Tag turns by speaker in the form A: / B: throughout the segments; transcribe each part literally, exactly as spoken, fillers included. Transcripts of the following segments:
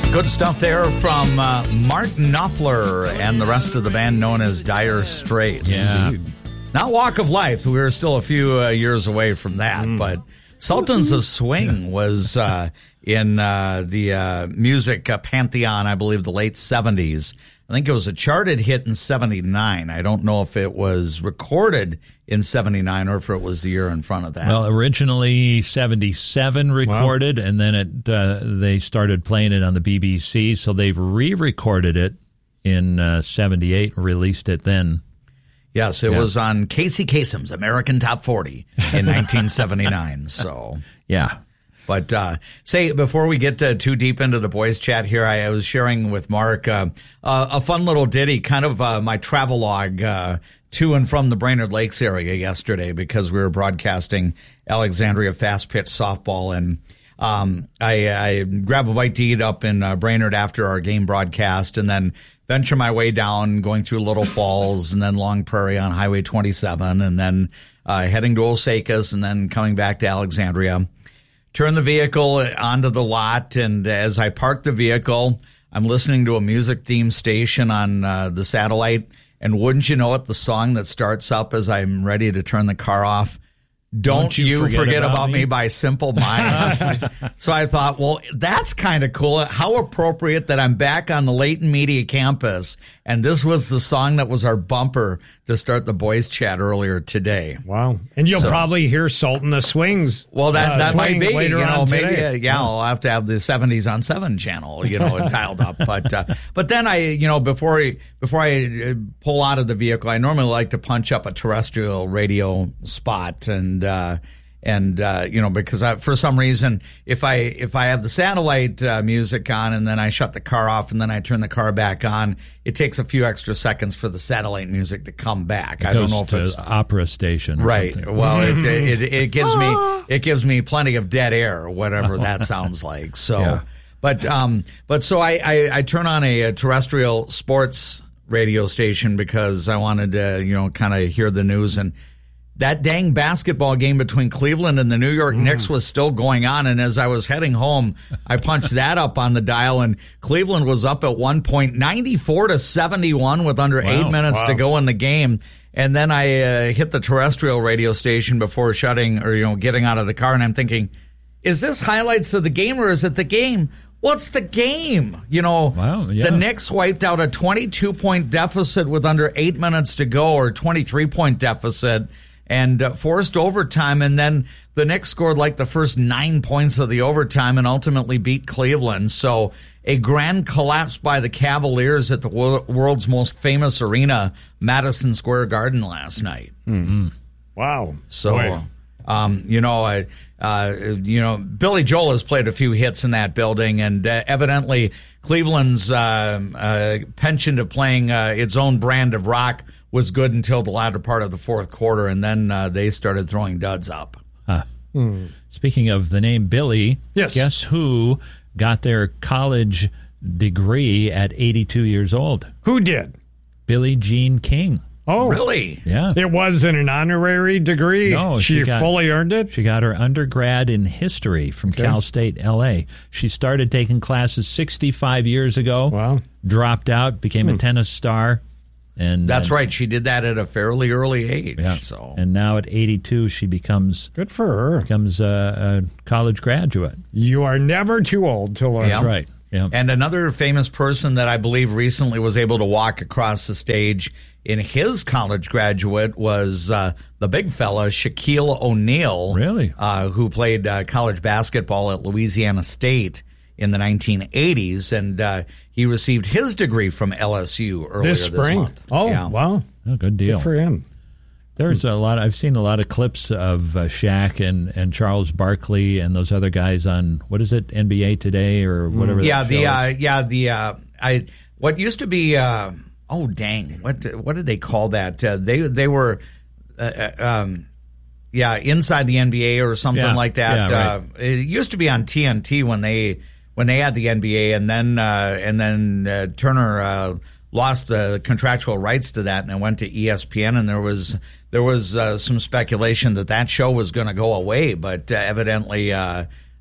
A: Good stuff there from uh, Mark Knopfler and the rest of the band known as Dire Straits.
B: Yeah.
A: Not Walk of Life. We were still a few uh, years away from that, mm. but Sultans of Swing was uh, in uh, the uh, music uh, pantheon, I believe, the late seventies. I think it was a charted hit in seventy-nine. I don't know if it was recorded in seventy-nine or if it was the year in front of that.
B: Well, originally seventy-seven recorded, wow. and then it uh, they started playing it on the B B C, so they've re-recorded it in uh, seventy-eight and released it then.
A: Yes, it
B: yeah.
A: was on Casey Kasem's American Top forty in nineteen seventy-nine. So,
B: yeah.
A: But uh, say, before we get uh, too deep into the boys' chat here, I, I was sharing with Mark uh, uh, a fun little ditty, kind of uh, my travelogue uh, to and from the Brainerd Lakes area yesterday, because we were broadcasting Alexandria fast pitch softball, and um, I, I grab a bite to eat up in uh, Brainerd after our game broadcast, and then venture my way down, going through Little Falls, and then Long Prairie on Highway twenty-seven, and then uh, heading to Osakis, and then coming back to Alexandria. Turn the vehicle onto the lot, and as I park the vehicle, I'm listening to a music-themed station on uh, the satellite, and wouldn't you know it, the song that starts up as I'm ready to turn the car off, Don't, Don't you, you forget, forget about, about me? me by Simple Minds. So I thought, well, that's kind of cool. How appropriate that I'm back on the Layton Media campus, and this was the song that was our bumper to start the boys' chat earlier today.
C: Wow. And you'll so, probably hear Sultan of Swings.
A: Well, that,
C: uh,
A: that might be.
C: Later
A: you know,
C: on
A: maybe,
C: today.
A: uh, yeah, I'll have to have the seventies on seven channel, you know, dialed up. But uh, but then I, you know, before I, before I pull out of the vehicle, I normally like to punch up a terrestrial radio spot, and uh And, uh, you know, because I, for some reason, if I, if I have the satellite uh, music on and then I shut the car off and then I turn the car back on, it takes a few extra seconds for the satellite music to come back.
B: It
A: I don't
B: goes
A: know if
B: to
A: it's
B: opera station or
A: right.
B: something.
A: Well, it, it, it gives me, it gives me plenty of dead air or whatever that sounds like. So,
B: yeah.
A: but, um, but so I, I, I turn on a, a terrestrial sports radio station because I wanted to, you know, kind of hear the news, and that dang basketball game between Cleveland and the New York mm. Knicks was still going on. And as I was heading home, I punched that up on the dial, and Cleveland was up at one point, ninety-four to seventy-one with under wow. eight minutes wow. to go in the game. And then I uh, hit the terrestrial radio station before shutting or, you know, getting out of the car. And I'm thinking, is this highlights of the game or is it the game? What's the game? You know,
B: wow, yeah.
A: the Knicks wiped out a twenty-two point deficit with under eight minutes to go, or twenty-three point deficit, and uh, forced overtime, and then the Knicks scored like the first nine points of the overtime and ultimately beat Cleveland. So a grand collapse by the Cavaliers at the wor- world's most famous arena, Madison Square Garden, last night.
C: Mm-hmm. Wow.
A: So, um, you know, I, uh, you know, Billy Joel has played a few hits in that building, and uh, evidently Cleveland's uh, uh, penchant of playing uh, its own brand of rock was good until the latter part of the fourth quarter, and then uh, they started throwing duds up.
B: Huh. Mm. Speaking of the name Billy,
C: yes.
B: guess who got their college degree at eighty-two years old?
C: Who did?
B: Billie Jean King.
C: Oh,
A: really?
B: Yeah.
C: It wasn't an honorary degree?
B: No.
C: She, she got, fully earned it?
B: She got her undergrad in history from okay. Cal State L A. She started taking classes sixty-five years ago.
C: Wow.
B: Dropped out, became hmm. a tennis star. And
A: That's
B: uh,
A: right. She did that at a fairly early age.
B: Yeah.
A: So,
B: and now at eighty-two, she becomes
C: good for her.
B: Becomes a, a college graduate.
C: You are never too old to learn.
B: That's right. Yeah.
A: And another famous person that I believe recently was able to walk across the stage in his college graduate was uh, the big fella, Shaquille O'Neal.
B: Really?
A: Uh, who played uh, college basketball at Louisiana State in the nineteen eighties, and uh, he received his degree from L S U earlier
C: this spring.
A: This month.
C: Oh,
A: yeah.
C: wow.
B: Oh, good deal.
C: Good for him.
B: There's a lot. I've seen a lot of clips of uh, Shaq and, and Charles Barkley and those other guys on, what is it, N B A Today or whatever.
A: Yeah,
B: that
A: the
B: show
A: uh,
B: is.
A: yeah the uh, I what used to be uh, oh dang what what did they call that? Uh, they they were uh, um, yeah inside the N B A or something
B: yeah,
A: like that.
B: Yeah,
A: uh,
B: right.
A: It used to be on T N T when they when they had the N B A, and then uh, and then uh, Turner uh, lost the contractual rights to that, and it went to E S P N, and there was there was uh, some speculation that that show was going to go away, but uh, evidently uh,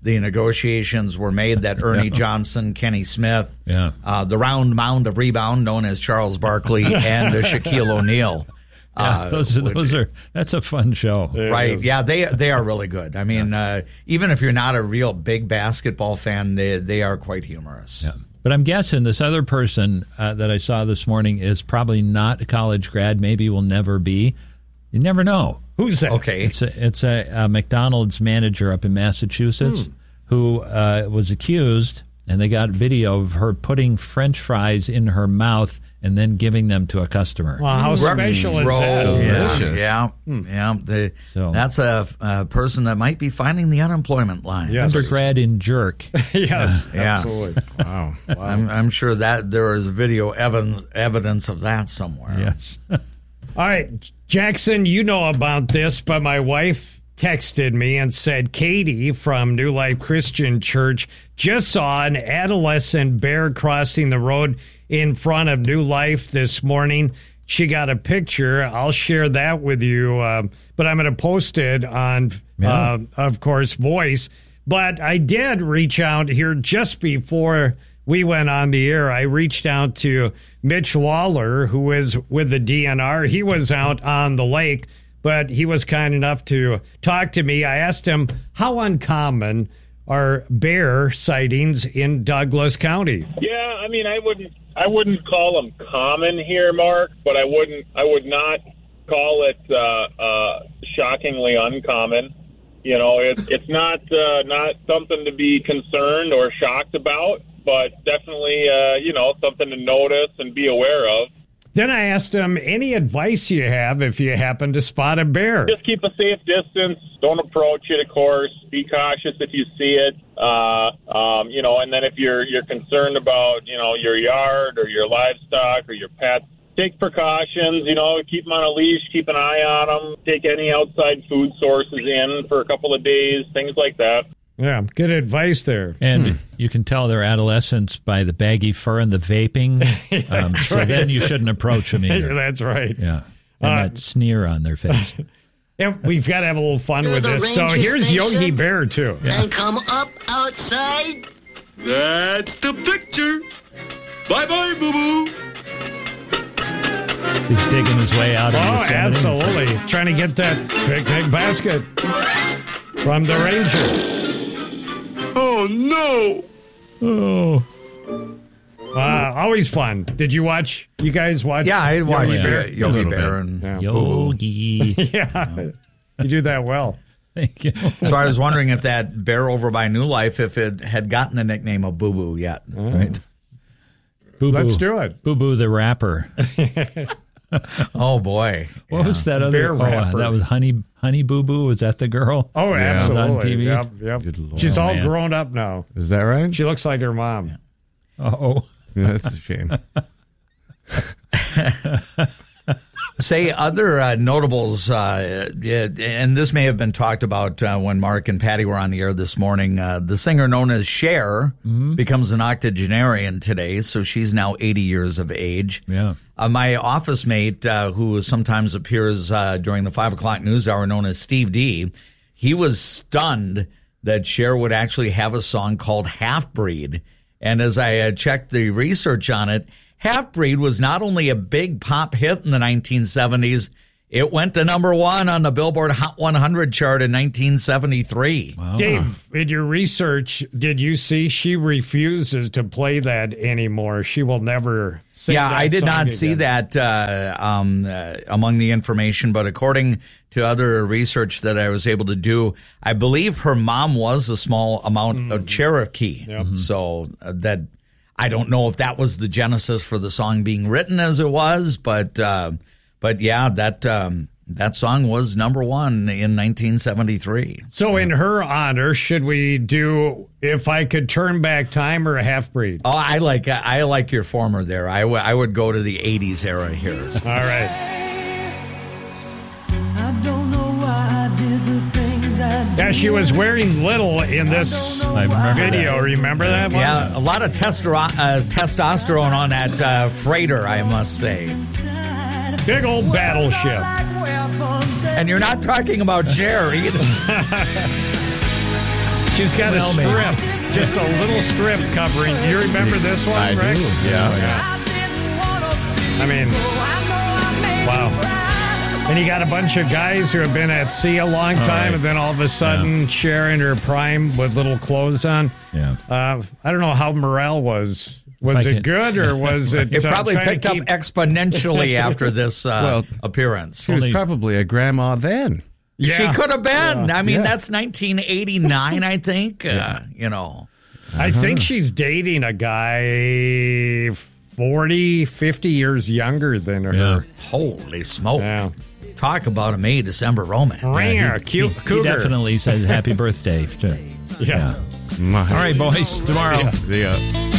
A: the negotiations were made that Ernie Johnson, Kenny Smith,
B: Yeah.
A: uh, the round mound of rebound known as Charles Barkley, and uh, Shaquille O'Neal.
B: Yeah,
A: Uh,
B: those are,
A: would-
B: those are that's a fun show.
A: Right. Yeah, they they are really good. I mean, uh, even if you're not a real big basketball fan, they they are quite humorous.
B: Yeah. But I'm guessing this other person uh, that I saw this morning is probably not a college grad, maybe will never be. You never know.
C: Who's that?
A: Okay.
B: It's a, it's a, a McDonald's manager up in Massachusetts who uh, was accused, and they got video of her putting French fries in her mouth and then giving them to a customer.
C: Well, how special is that?
A: Roll. Yeah,
D: Delicious.
A: yeah, yeah. The,
B: So-
A: that's a, a person that might be finding the unemployment line.
C: Yes.
B: Undergrad in jerk.
C: Yes,
A: Yes.
C: absolutely.
D: Wow.
A: I'm, I'm sure that there is video evidence evidence of that somewhere.
B: Yes.
C: All right, Jackson, you know about this, but my wife texted me and said Katie from New Life Christian Church just saw an adolescent bear crossing the road in front of New Life this morning. She got a picture. I'll share that with you, uh, but I'm going to post it on,
B: Yeah.
C: uh, of course, Voice. But I did reach out here just before we went on the air. I reached out to Mitch Lawler, who is with the D N R. He was out on the lake, but he was kind enough to talk to me. I asked him, how uncommon are bear sightings in Douglas County?
E: Yeah, I mean, I wouldn't, I wouldn't call them common here, Mark, but I wouldn't, I would not call it uh, uh, shockingly uncommon. You know, it's it's not uh, not something to be concerned or shocked about, but definitely, uh, you know, something to notice and be aware of.
C: Then I asked him, any advice you have if you happen to spot a bear?
E: Just keep a safe distance. Don't approach it, of course. Be cautious if you see it. Uh, um, you know, and then if you're you're concerned about, you know, your yard or your livestock or your pets, take precautions. You know, keep them on a leash. Keep an eye on them. Take any outside food sources in for a couple of days. Things like that.
C: Yeah, good advice there.
B: And you can tell they're adolescents by the baggy fur and the vaping. Um, so
C: right.
B: then you shouldn't approach them either.
C: That's right.
B: Yeah. And
C: Uh,
B: that sneer on their face.
C: Yeah, we've got to have a little fun with
F: the
C: this. So
F: ranger
C: here's
F: station.
C: Yogi Bear, too.
F: And come up outside.
G: That's the picture. Bye-bye, boo-boo.
B: He's digging his way out of
C: Oh,
B: Yosemite.
C: absolutely. Trying to get that picnic basket from the ranger.
G: Oh, no.
B: Oh.
C: Uh, always fun. Did you watch? You guys watch?
A: Yeah, I watched
C: Yogi
A: uh,
C: Bear?
A: Yogi
B: A little
A: Bear.
B: bit.
A: And
C: Yeah.
B: Yogi.
C: Yeah, you do that well.
B: Thank you.
A: So I was wondering if that bear over by New Life, if it had gotten the nickname of Boo Boo yet. Right?
B: Boo Boo.
C: Let's do it.
B: Boo Boo the rapper.
A: Oh, boy.
B: What was that other?
C: Bear
B: Oh,
C: rapper.
B: that was Honey Honey Boo Boo. Was that the girl?
C: Oh,
B: On T
C: absolutely.
B: V?
C: Yep, yep.
D: Good Lord.
C: She's
B: Oh,
C: all
B: man.
C: grown up now.
D: Is that right?
C: She looks like her mom.
B: Oh.
D: Yeah, that's a shame.
A: Say other uh, notables, uh, yeah, and this may have been talked about uh, when Mark and Patty were on the air this morning. Uh, the singer known as Cher becomes an octogenarian today, so she's now eighty years of age.
B: Yeah.
A: Uh, my office mate, uh, who sometimes appears uh, during the five o'clock news hour, known as Steve D, he was stunned that Cher would actually have a song called Half Breed. And as I uh, checked the research on it, Half Breed was not only a big pop hit in the nineteen seventies, it went to number one on the Billboard Hot one hundred chart in nineteen seventy-three.
B: Wow.
C: Dave, in your research, did you see she refuses to play that anymore? She will never sing
A: Yeah,
C: that
A: I did
C: song
A: not see
C: again.
A: that uh, um, uh, among the information, but according to other research that I was able to do, I believe her mom was a small amount of Cherokee. So uh, that I don't know if that was the genesis for the song being written as it was, but uh, but yeah, that um, that song was number one in nineteen seventy-three.
C: So in her honor, should we do If I Could Turn Back Time or a Half Breed?
A: Oh, I like I like your former there. I, w- I would go to the eighties era here.
C: All right.
H: I don't know why I did the things I did.
C: Yeah, she was wearing little in this
B: I remember
C: video. Remember that one?
A: Yeah, a lot of testero- uh, testosterone on that uh, freighter, I must say.
C: Big old battleship.
A: And you're not talking about Cher either.
C: She's got
B: Well,
C: a
B: maybe.
C: strip, just a little strip covering. You remember this one,
D: I
C: Rex?
D: do. Yeah.
C: I mean, wow. And you got a bunch of guys who have been at sea a long time,
D: right.
C: and then all of a sudden sharing her prime with little clothes on.
B: Yeah.
C: Uh, I don't know how morale was. Was
B: If I
C: it
B: can-
C: good or was it?
A: It
C: uh,
A: probably
C: trying to
A: picked up
C: keep-
A: exponentially after this uh,
D: Well,
A: appearance.
D: She was
B: Only-
D: probably a grandma then.
C: Yeah.
A: She could have been. I mean,
D: Yeah.
A: that's nineteen eighty-nine, I think. Uh, you know.
C: I think she's dating a guy forty, fifty years younger than her.
B: Yeah.
A: Holy smoke.
C: Yeah.
A: Talk about a May December romance.
C: Ringer, cute
B: He
C: cougar.
B: definitely says happy birthday. Too.
C: Yeah.
D: My.
B: All right, boys. Tomorrow.
D: See ya.